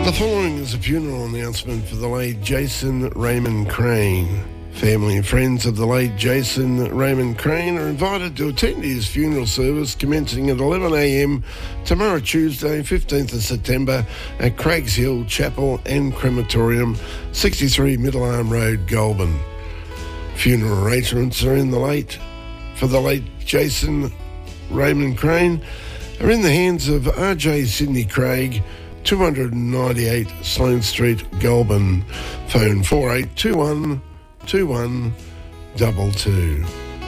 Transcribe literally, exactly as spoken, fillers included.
The following is a funeral announcement for the late Jason Raymond Crane. Family and friends of the late Jason Raymond Crane are invited to attend his funeral service commencing at eleven a m tomorrow, Tuesday, fifteenth of September at Craigs Hill Chapel and Crematorium, sixty-three Middle Arm Road, Goulburn. Funeral arrangements are in the late for the late Jason Raymond Crane are in the hands of R J Sydney Craig, two ninety-eight Sloane Street, Goulburn. Phone four eight two one two one two two.